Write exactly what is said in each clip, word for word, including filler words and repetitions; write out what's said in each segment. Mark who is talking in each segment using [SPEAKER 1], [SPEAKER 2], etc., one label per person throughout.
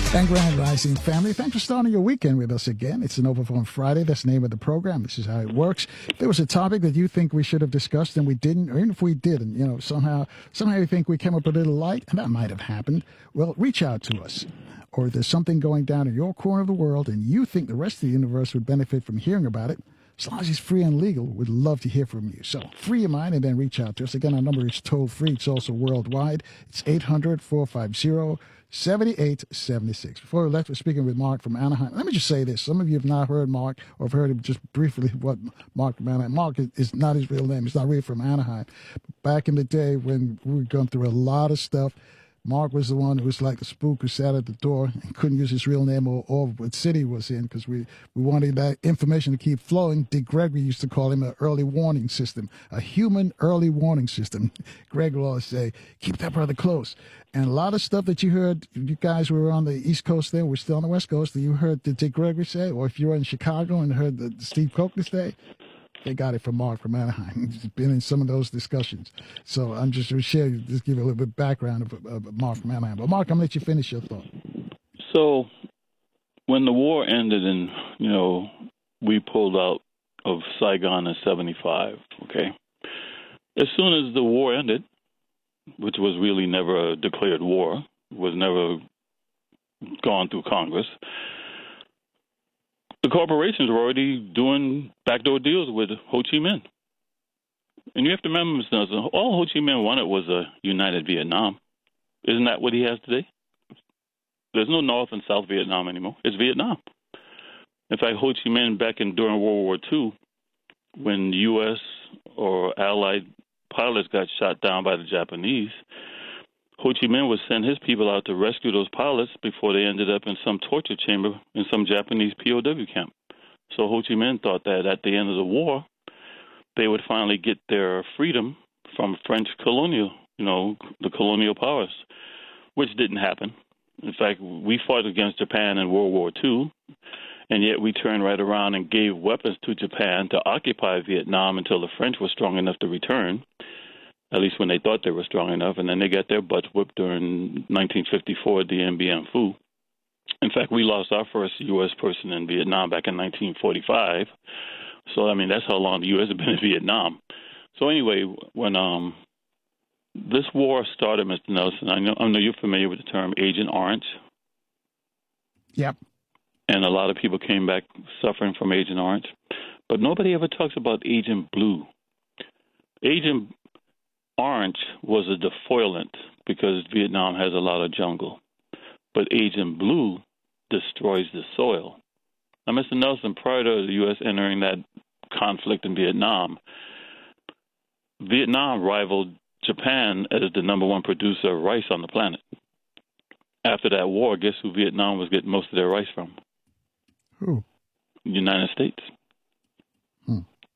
[SPEAKER 1] And Grand Rising family, thanks for starting your weekend with us again. It's an Overflow Friday. That's the name of the program. This is how it works. If there was a topic that you think we should have discussed and we didn't, or even if we didn't, you know, somehow, somehow you think we came up a little light, and that might have happened, well, reach out to us. Or if there's something going down in your corner of the world and you think the rest of the universe would benefit from hearing about it, as long as it's free and legal, we'd love to hear from you. So free your mind and then reach out to us. Again, our number is toll free. It's also worldwide. It's eight hundred, four five zero, seven eight seven six. Before we left, we're speaking with Mark from Anaheim. Let me just say this. Some of you have not heard Mark or have heard him just briefly what Mark from Anaheim. Mark is, is not his real name. It's not really from Anaheim. Back in the day when we were going through a lot of stuff, Mark was the one who was like the spook who sat at the door and couldn't use his real name or, or what city he was in because we, we wanted that information to keep flowing. Dick Gregory used to call him an early warning system, a human early warning system. Greg will always say, keep that brother close. And a lot of stuff that you heard, you guys were on the East Coast then, we're still on the West Coast, that you heard the Dick Gregory say, or if you were in Chicago and heard the, the Steve Coker say, they got it from Mark from Anaheim. He's been in some of those discussions. So I'm just going to share, just give you a little bit of background of, of Mark from Anaheim. But Mark, I'm going to let you finish your thought.
[SPEAKER 2] So when the war ended and, you know, we pulled out of Saigon in seventy-five, okay, as soon as the war ended, which was really never a declared war, was never gone through Congress, the corporations were already doing backdoor deals with Ho Chi Minh. And you have to remember, Mister Nelson, all Ho Chi Minh wanted was a united Vietnam. Isn't that what he has today? There's no North and South Vietnam anymore. It's Vietnam. In fact, Ho Chi Minh, back in during World War Two, when U S or Allied pilots got shot down by the Japanese, Ho Chi Minh would send his people out to rescue those pilots before they ended up in some torture chamber in some Japanese P O W camp. So Ho Chi Minh thought that at the end of the war, they would finally get their freedom from French colonial, you know, the colonial powers, which didn't happen. In fact, we fought against Japan in World War Two, and yet we turned right around and gave weapons to Japan to occupy Vietnam until the French were strong enough to return, at least when they thought they were strong enough, and then they got their butts whipped during nineteen fifty-four at the Dien Bien Phu. In fact, we lost our first U S person in Vietnam back in nineteen forty-five. So, I mean, that's how long the U S has been in Vietnam. So anyway, when um, this war started, Mister Nelson, I know, I know you're familiar with the term Agent Orange.
[SPEAKER 1] Yep.
[SPEAKER 2] And a lot of people came back suffering from Agent Orange. But nobody ever talks about Agent Blue. Agent Orange was a defoilant because Vietnam has a lot of jungle. But Agent Blue destroys the soil. Now, Mister Nelson, prior to the U S entering that conflict in Vietnam, Vietnam rivaled Japan as the number one producer of rice on the planet. After that war, guess who Vietnam was getting most of their rice from?
[SPEAKER 1] Who?
[SPEAKER 2] United States.
[SPEAKER 1] Hmm.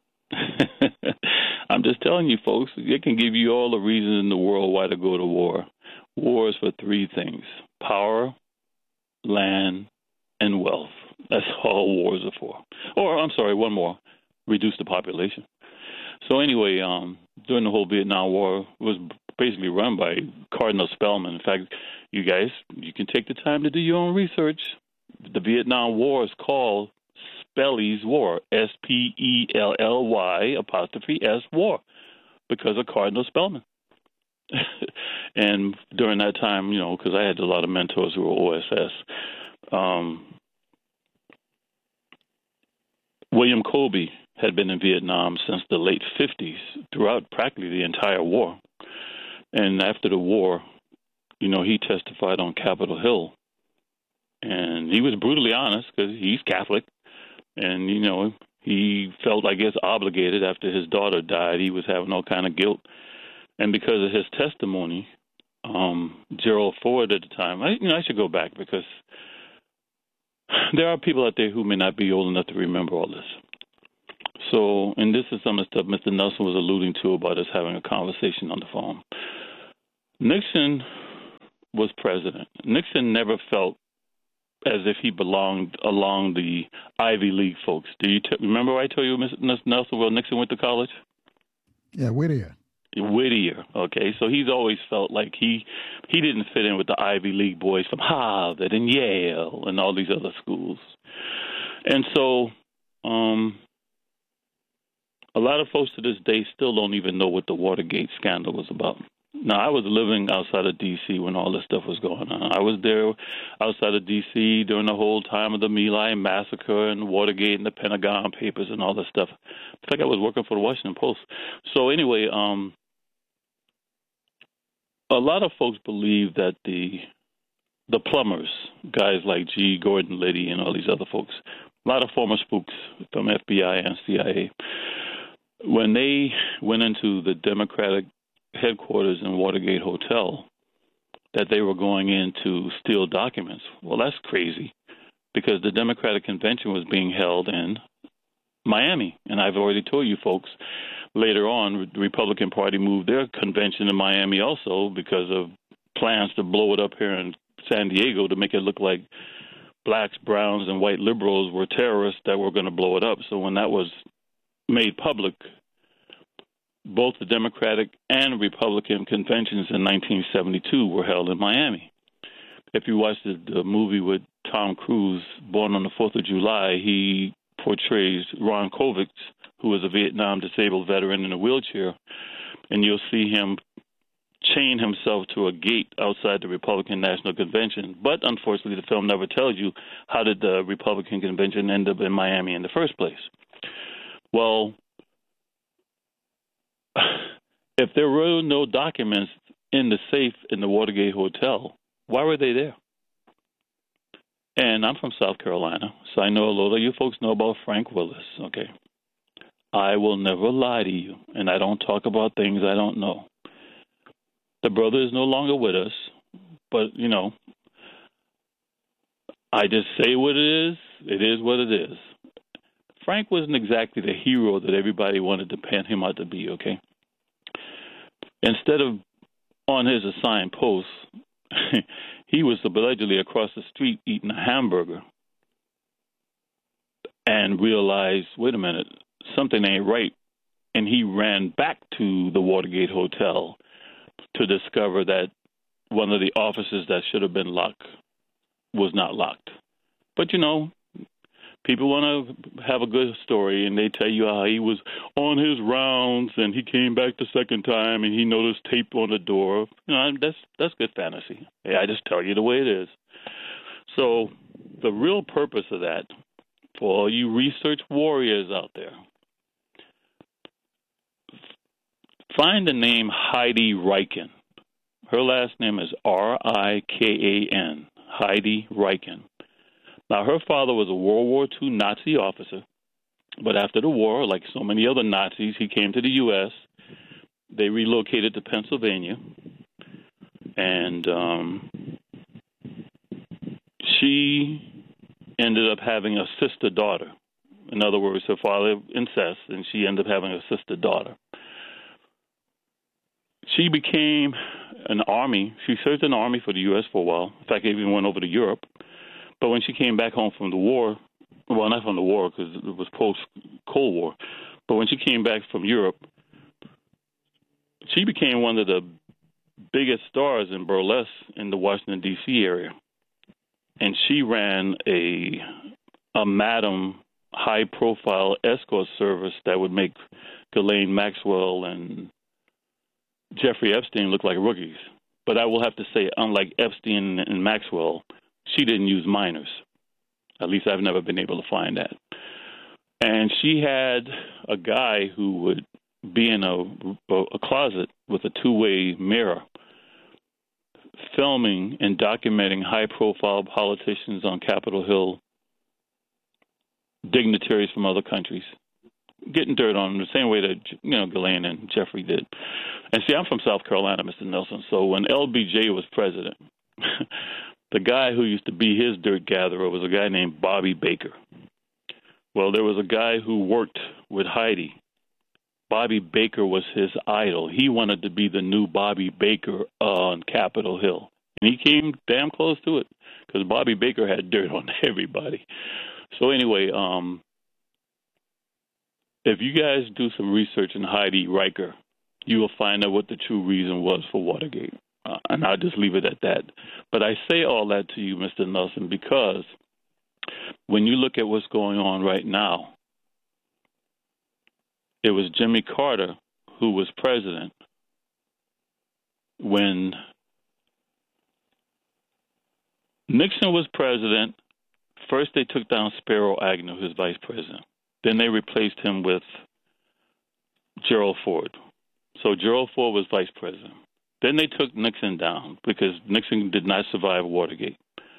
[SPEAKER 2] I'm just telling you, folks, it can give you all the reasons in the world why to go to war. War is for three things: power, land, and wealth. That's all wars are for. Or, I'm sorry, one more: reduce the population. So anyway, um, during the whole Vietnam War, it was basically run by Cardinal Spellman. In fact, you guys, you can take the time to do your own research. The Vietnam War is called Spelly's War, S P E L L Y apostrophe S War, because of Cardinal Spellman. And during that time, you know, because I had a lot of mentors who were O S S, um, William Colby had been in Vietnam since the late fifties, throughout practically the entire war. And after the war, you know, he testified on Capitol Hill. And he was brutally honest because he's Catholic. And, you know, he felt, I guess, obligated after his daughter died. He was having all kind of guilt. And because of his testimony, um, Gerald Ford at the time, I, you know, I should go back because there are people out there who may not be old enough to remember all this. So, and this is some of the stuff Mister Nelson was alluding to about us having a conversation on the phone. Nixon was president. Nixon never felt as if he belonged along the Ivy League folks. Do you t- remember I told you, Mister Nelson, where Nixon went to college?
[SPEAKER 1] Yeah, Whittier.
[SPEAKER 2] Whittier. Okay, so he's always felt like he he didn't fit in with the Ivy League boys from Harvard and Yale and all these other schools. And so um, a lot of folks to this day still don't even know what the Watergate scandal was about. Now, I was living outside of D C when all this stuff was going on. I was there outside of D C during the whole time of the My Lai massacre and Watergate and the Pentagon Papers and all this stuff. In fact, I was working for the Washington Post. So anyway, um, a lot of folks believe that the the plumbers, guys like G. Gordon Liddy and all these other folks, a lot of former spooks from F B I and C I A, when they went into the Democratic headquarters in Watergate Hotel, that they were going in to steal documents. Well, that's crazy, because the Democratic convention was being held in Miami. And I've already told you folks, later on, the Republican Party moved their convention to Miami also because of plans to blow it up here in San Diego to make it look like blacks, browns, and white liberals were terrorists that were going to blow it up. So when that was made public, both the Democratic and Republican conventions in nineteen seventy-two were held in Miami. If you watch the, the movie with Tom Cruise, Born on the Fourth of July, he portrays Ron Kovics, who was a Vietnam disabled veteran in a wheelchair, and you'll see him chain himself to a gate outside the Republican National Convention. But unfortunately, the film never tells you how did the Republican convention end up in Miami in the first place. Well, if there were no documents in the safe in the Watergate Hotel, why were they there? And I'm from South Carolina, so I know a lot of you folks know about Frank Willis, okay? I will never lie to you, and I don't talk about things I don't know. The brother is no longer with us, but, you know, I just say what it is. It is what it is. Frank wasn't exactly the hero that everybody wanted to paint him out to be, okay? Instead of on his assigned post, he was allegedly across the street eating a hamburger and realized, wait a minute, something ain't right. And he ran back to the Watergate Hotel to discover that one of the offices that should have been locked was not locked. But, you know, people want to have a good story, and they tell you how he was on his rounds and he came back the second time and he noticed tape on the door. You know, that's that's good fantasy. Yeah, I just tell you the way it is. So the real purpose of that, for all you research warriors out there, find the name Heidi Reichen. Her last name is R I K A N, Heidi Reichen. Now, her father was a World War Two Nazi officer, but after the war, like so many other Nazis, he came to the U S They relocated to Pennsylvania, and um, she ended up having a sister daughter. In other words, her father incest, and she ended up having a sister daughter. She became an army. She served in the army for the U S for a while. In fact, even went over to Europe. But when she came back home from the war, well, not from the war because it was post-Cold War, but when she came back from Europe, she became one of the biggest stars in burlesque in the Washington, D C area. And she ran a, a madam high-profile escort service that would make Ghislaine Maxwell and Jeffrey Epstein look like rookies. But I will have to say, unlike Epstein and Maxwell, she didn't use minors. At least I've never been able to find that. And she had a guy who would be in a, a closet with a two-way mirror, filming and documenting high-profile politicians on Capitol Hill, dignitaries from other countries, getting dirt on them the same way that, you know, Ghislaine and Jeffrey did. And see, I'm from South Carolina, Mister Nelson, so when L B J was president, the guy who used to be his dirt gatherer was a guy named Bobby Baker. Well, there was a guy who worked with Heidi. Bobby Baker was his idol. He wanted to be the new Bobby Baker on Capitol Hill. And he came damn close to it because Bobby Baker had dirt on everybody. So anyway, um, if you guys do some research on Heidi Reicher, you will find out what the true reason was for Watergate. Uh, and I'll just leave it at that. But I say all that to you, Mister Nelson, because when you look at what's going on right now, it was Jimmy Carter who was president when Nixon was president. First, they took down Spiro Agnew, his vice president. Then they replaced him with Gerald Ford. So Gerald Ford was vice president. Then they took Nixon down because Nixon did not survive Watergate.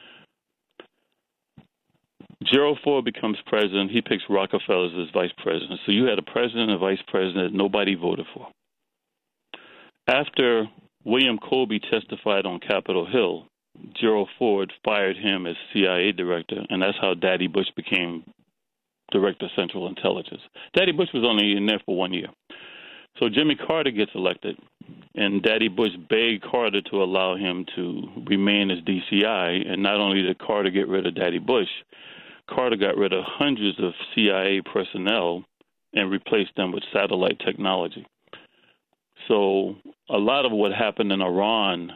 [SPEAKER 2] Gerald Ford becomes president. He picks Rockefeller as his vice president. So you had a president and a vice president that nobody voted for. After William Colby testified on Capitol Hill, Gerald Ford fired him as C I A director, and that's how Daddy Bush became director of Central Intelligence. Daddy Bush was only in there for one year. So Jimmy Carter gets elected, and Daddy Bush begged Carter to allow him to remain as D C I, and not only did Carter get rid of Daddy Bush, Carter got rid of hundreds of C I A personnel and replaced them with satellite technology. So a lot of what happened in Iran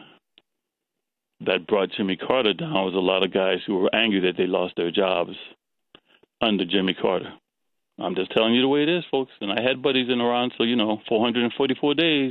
[SPEAKER 2] that brought Jimmy Carter down was a lot of guys who were angry that they lost their jobs under Jimmy Carter. I'm just telling you the way it is, folks. And I had buddies in Iran, so, you know, four hundred forty-four days.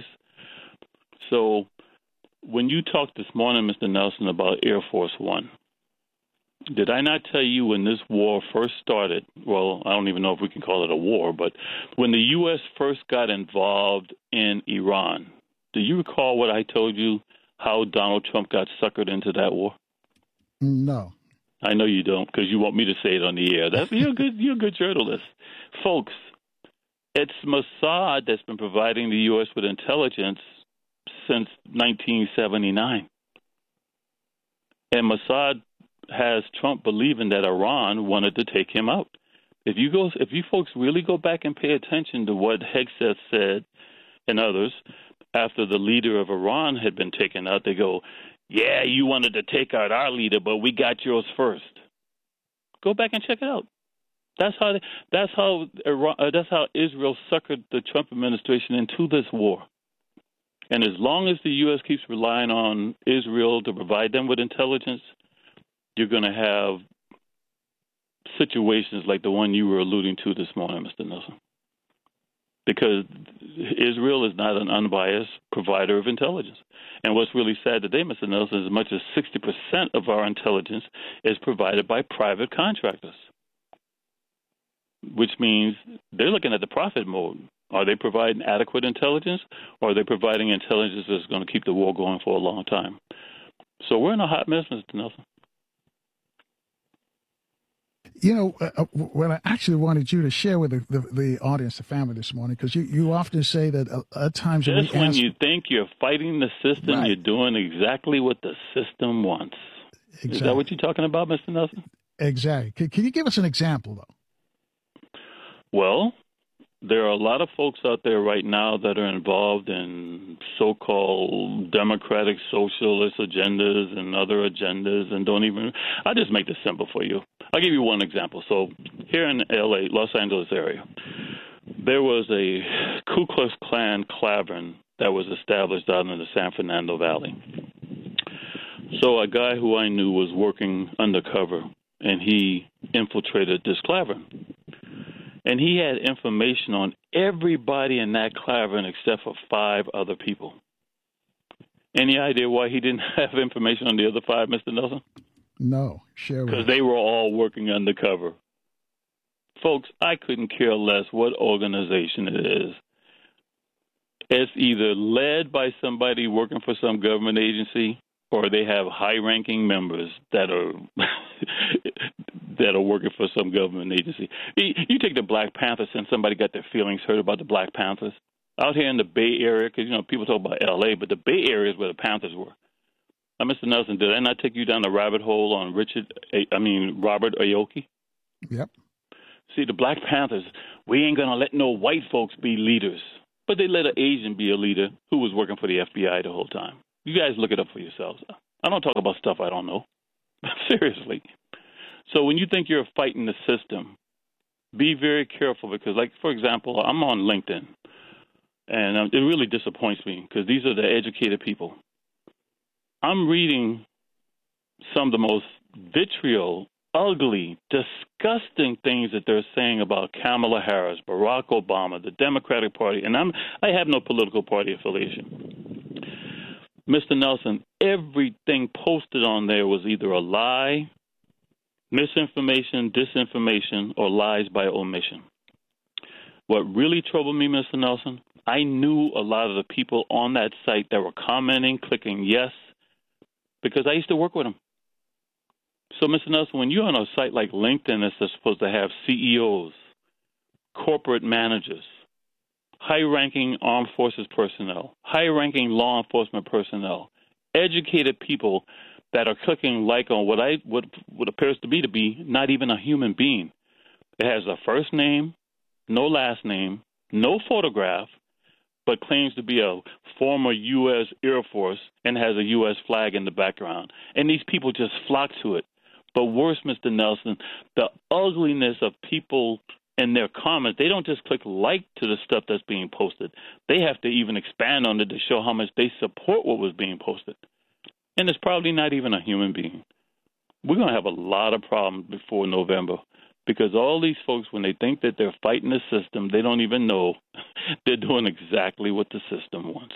[SPEAKER 2] So when you talked this morning, Mister Nelson, about Air Force One, did I not tell you when this war first started? Well, I don't even know if we can call it a war, but when the U S first got involved in Iran, do you recall what I told you, how Donald Trump got suckered into that war?
[SPEAKER 1] No.
[SPEAKER 2] I know you don't, because you want me to say it on the air. That's, you're, a good, you're a good journalist. Folks, it's Mossad that's been providing the U S with intelligence since nineteen seventy-nine. And Mossad has Trump believing that Iran wanted to take him out. If you go, if you folks really go back and pay attention to what Hegseth said and others after the leader of Iran had been taken out, they go, yeah, you wanted to take out our leader, but we got yours first. Go back and check it out. That's how that's how Iran, uh, that's how Israel suckered the Trump administration into this war. And as long as the U S keeps relying on Israel to provide them with intelligence, you're going to have situations like the one you were alluding to this morning, Mister Nelson. Because Israel is not an unbiased provider of intelligence. And what's really sad today, Mister Nelson, is as much as sixty percent of our intelligence is provided by private contractors, which means they're looking at the profit mode. Are they providing adequate intelligence, or are they providing intelligence that's going to keep the war going for a long time? So we're in a hot mess, Mister Nelson.
[SPEAKER 1] You know, uh, what I actually wanted you to share with the, the, the audience, the family this morning, because you, you often say that uh, at times when,
[SPEAKER 2] Just
[SPEAKER 1] we
[SPEAKER 2] when
[SPEAKER 1] ask,
[SPEAKER 2] you think you're fighting the system,
[SPEAKER 1] right.
[SPEAKER 2] You're doing exactly what the system wants.
[SPEAKER 1] Exactly.
[SPEAKER 2] Is that what you're talking about, Mister Nelson?
[SPEAKER 1] Exactly. Can, can you give us an example, though?
[SPEAKER 2] Well, there are a lot of folks out there right now that are involved in so-called democratic socialist agendas and other agendas and don't even – I'll just make this simple for you. I'll give you one example. So here in L A, Los Angeles area, there was a Ku Klux Klan clavern that was established out in the San Fernando Valley. So a guy who I knew was working undercover, and he infiltrated this clavern. And he had information on everybody in that clavern except for five other people. Any idea why he didn't have information on the other five, Mister Nelson?
[SPEAKER 1] No, share with us.
[SPEAKER 2] Because they were all working undercover. Folks, I couldn't care less what organization it is. It's either led by somebody working for some government agency, or they have high-ranking members that are that are working for some government agency. You take the Black Panthers, and somebody got their feelings hurt about the Black Panthers. Out here in the Bay Area, because, you know, people talk about L A, but the Bay Area is where the Panthers were. Now, Mister Nelson, did I not take you down the rabbit hole on Richard, I mean, Robert Aoki?
[SPEAKER 1] Yep.
[SPEAKER 2] See, the Black Panthers, we ain't going to let no white folks be leaders. But they let an Asian be a leader who was working for the F B I the whole time. You guys look it up for yourselves. I don't talk about stuff I don't know. Seriously. So when you think you're fighting the system, be very careful because, like, for example, I'm on LinkedIn. And um, it really disappoints me because these are the educated people. I'm reading some of the most vitriol, ugly, disgusting things that they're saying about Kamala Harris, Barack Obama, the Democratic Party, and I'm I have no political party affiliation. Mister Nelson, everything posted on there was either a lie, misinformation, disinformation, or lies by omission. What really troubled me, Mister Nelson, I knew a lot of the people on that site that were commenting, clicking yes, because I used to work with them. So, Mister Nelson, when you're on a site like LinkedIn that's supposed to have C E Os, corporate managers, high-ranking armed forces personnel, high-ranking law enforcement personnel, educated people that are clicking like on what I what, what appears to me to be not even a human being. It has a first name, no last name, no photograph, but claims to be a former U S Air Force and has a U S flag in the background. And these people just flock to it. But worse, Mister Nelson, the ugliness of people in their comments, they don't just click like to the stuff that's being posted. They have to even expand on it to show how much they support what was being posted. And it's probably not even a human being. We're going to have a lot of problems before November because all these folks, when they think that they're fighting the system, they don't even know they're doing exactly what the system wants.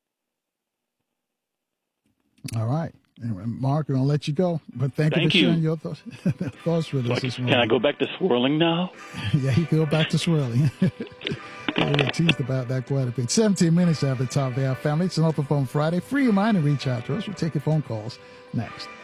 [SPEAKER 1] All right. Anyway, Mark, we're going to let you go. But thank,
[SPEAKER 2] thank
[SPEAKER 1] you for
[SPEAKER 2] you.
[SPEAKER 1] sharing your thoughts, thoughts with
[SPEAKER 2] so
[SPEAKER 1] us
[SPEAKER 2] I,
[SPEAKER 1] this morning.
[SPEAKER 2] Can I go back to swirling now?
[SPEAKER 1] Yeah, you can go back to swirling. We were teased about that quite a bit. seventeen minutes after the top of the hour, family. It's an open phone Friday. Free your mind and reach out to us. We'll take your phone calls next.